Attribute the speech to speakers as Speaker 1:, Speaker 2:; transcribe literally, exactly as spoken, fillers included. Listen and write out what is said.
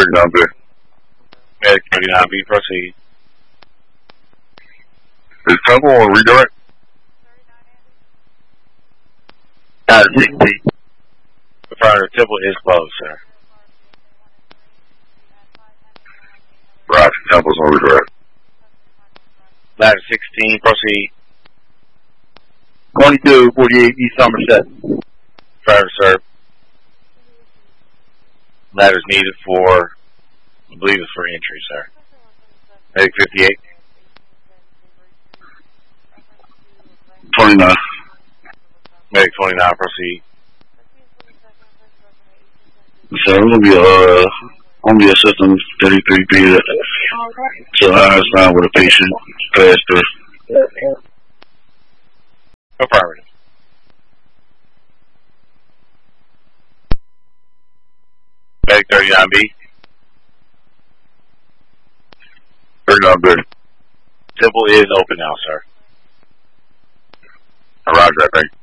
Speaker 1: thirty-nine B.
Speaker 2: Medic thirty-nine B, proceed.
Speaker 1: Is Temple on redirect?
Speaker 3: Out of sixteen.
Speaker 2: Affirmative, Temple is closed, sir.
Speaker 1: Roger, Temple's on redirect.
Speaker 2: Ladder sixteen, proceed.
Speaker 3: twenty-two forty-eight East Somerset.
Speaker 2: Affirmative, sir. Ladder's needed for, I believe it's for entry, sir. Medic fifty-eight.
Speaker 1: twenty-nine.
Speaker 2: Medic twenty-nine, proceed.
Speaker 1: So I'm gonna be uh I'm gonna be a system thirty-three B. So I was found with a patient faster.
Speaker 2: Affirmative. Medic thirty-nine B.
Speaker 1: thirty-nine B.
Speaker 2: Temple is open now, sir.
Speaker 1: Roger, I think.